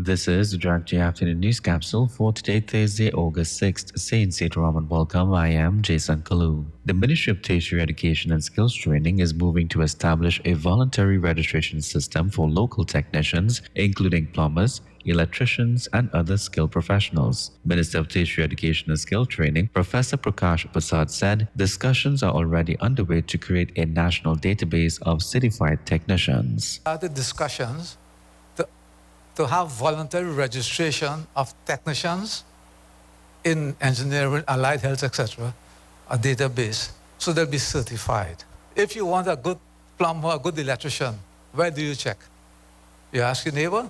This is the Drug Afternoon News Capsule for today, Thursday, August 6th. Saint Sitaram and welcome. I am Jason Kalu. The Ministry of Tertiary Education and Skills Training is moving to establish a voluntary registration system for local technicians, including plumbers, electricians, and other skilled professionals. Minister of Tertiary Education and Skill Training, Professor Prakash Prasad said discussions are already underway to create a national database of certified technicians. The discussions to have voluntary registration of technicians in engineering, allied health, etc., a database, so they'll be certified. If you want a good plumber, a good electrician, where do you check? You ask your neighbor?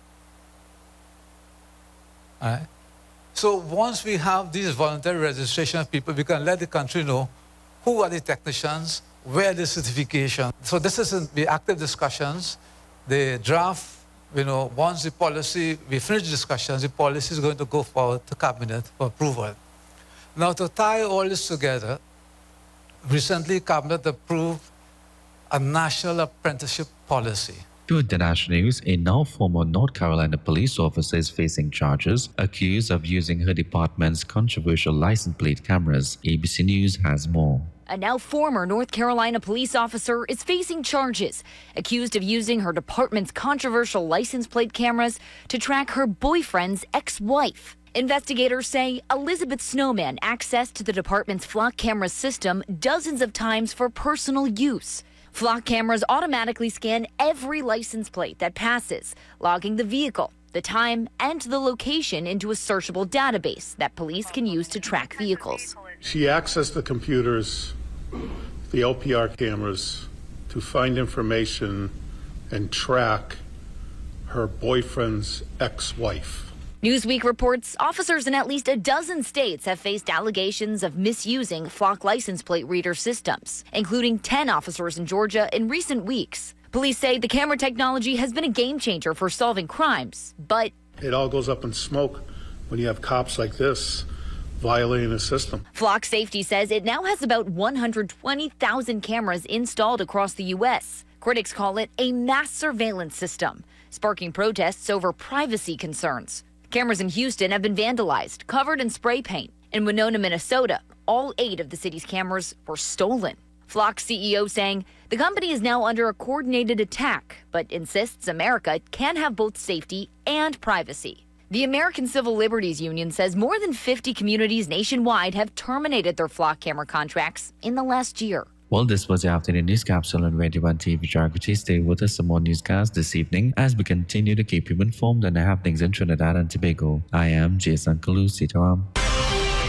All right. So once we have these voluntary registration of people, we can let the country know who are the technicians, where the certification. So this is in the active discussions. The draft, once the policy, we finish discussions, the policy is going to go forward to cabinet for approval. Now to tie all this together, recently cabinet approved a national apprenticeship policy. To international news, a now former North Carolina police officer is facing charges accused of using her department's controversial license plate cameras. ABC News has more. A now former North Carolina police officer is facing charges, accused of using her department's controversial license plate cameras to track her boyfriend's ex-wife. Investigators say Elizabeth Snowman accessed the department's flock camera system dozens of times for personal use. Flock cameras automatically scan every license plate that passes, logging the vehicle, the time, and the location into a searchable database that police can use to track vehicles. She accessed the computers, the LPR cameras, to find information and track her boyfriend's ex-wife. Newsweek reports officers in at least a dozen states have faced allegations of misusing flock license plate reader systems, including 10 officers in Georgia in recent weeks. Police say the camera technology has been a game changer for solving crimes, but it all goes up in smoke when you have cops like this violating the system. Flock Safety says it now has about 120,000 cameras installed across the U.S. Critics call it a mass surveillance system, sparking protests over privacy concerns. Cameras in Houston have been vandalized, covered in spray paint. In Winona, Minnesota, all 8 of the city's cameras were stolen. Flock's CEO saying the company is now under a coordinated attack, but insists America can have both safety and privacy. The American Civil Liberties Union says more than 50 communities nationwide have terminated their flock camera contracts in the last year. Well, this was the afternoon news capsule on Radio 1 TV Geography. Stay with us for more newscasts this evening as we continue to keep you informed on the happenings in Trinidad and Tobago. I am Jason Kalu Sitaram.